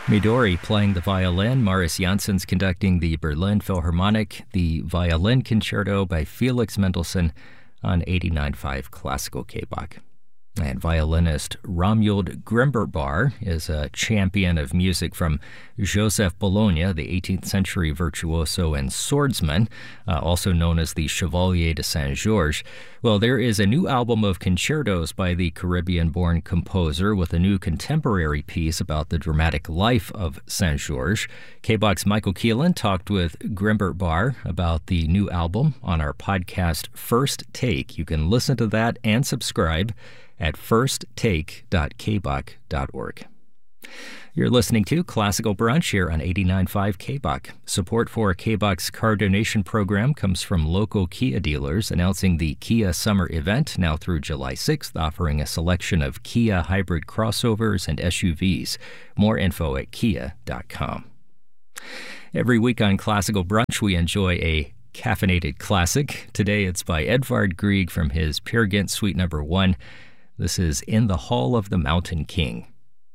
Midori playing the violin, Marius Janssen's conducting the Berlin Philharmonic, the Violin Concerto by Felix Mendelssohn on 89.5 Classical K-Bach. And violinist Romuald Grimbart is a champion of music from Joseph Bologna, the 18th century virtuoso and swordsman, also known as the Chevalier de Saint-Georges. Well, there is a new album of concertos by the Caribbean-born composer with a new contemporary piece about the dramatic life of Saint-Georges. K-Bach's Michael Keelan talked with Grimbart about the new album on our podcast First Take. You can listen to that and subscribe at firsttake.kbach.org. You're listening to Classical Brunch here on 89.5 K-Bach. Support for K-Bach's car donation program comes from local Kia dealers announcing the Kia Summer Event now through July 6th, offering a selection of Kia hybrid crossovers and SUVs. More info at kia.com. Every week on Classical Brunch, we enjoy a caffeinated classic. Today it's by Edvard Grieg from his Peer Gynt Suite No. 1. This is In the Hall of the Mountain King.